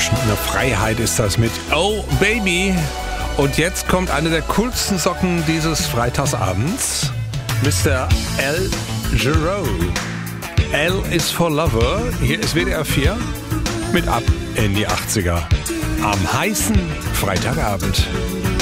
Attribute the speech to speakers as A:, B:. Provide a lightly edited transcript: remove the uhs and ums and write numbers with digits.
A: Eine Freiheit ist das mit Oh Baby. Und jetzt kommt eine der coolsten Socken dieses Freitagsabends. Mr. Al Jarreau. L is for Lover. Hier ist WDR 4 mit Ab in die 80er. Am heißen Freitagabend.